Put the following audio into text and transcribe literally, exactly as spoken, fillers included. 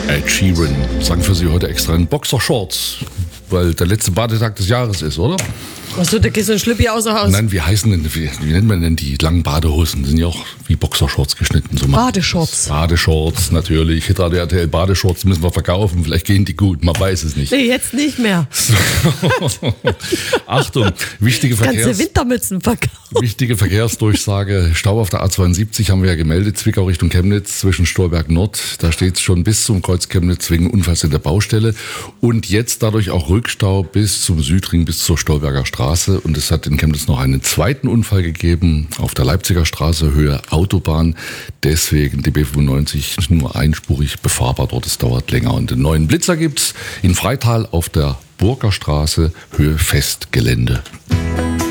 Ed Sheeran sang für Sie heute extra in Boxershorts, weil der letzte Badetag des Jahres ist, oder? Achso, da gehst du ein Schlüppi außer Haus. Nein, wie heißen denn, wie, wie nennt man denn die langen Badehosen? Die sind ja auch wie Boxershorts geschnitten. So Badeshorts. Badeshorts, natürlich. Hitradio R T L Badeshorts müssen wir verkaufen. Vielleicht gehen die gut, man weiß es nicht. Nee, jetzt nicht mehr. Achtung, wichtige, Ganze Verkehrs Wintermützen verkaufen. wichtige Verkehrsdurchsage. Stau auf der A zweiundsiebzig haben wir ja gemeldet. Zwickau Richtung Chemnitz zwischen Stolberg Nord. Da steht es schon bis zum Kreuz Chemnitz wegen Unfalls in der Baustelle. Und jetzt dadurch auch Rückstau bis zum Südring, bis zur Stolberger Straße. Und es hat in Chemnitz noch einen zweiten Unfall gegeben auf der Leipziger Straße, Höhe Autobahn. Deswegen die B fünfundneunzig nur einspurig befahrbar dort. Es dauert länger. Und den neuen Blitzer gibt's in Freital auf der Burger Straße, Höhe Festgelände.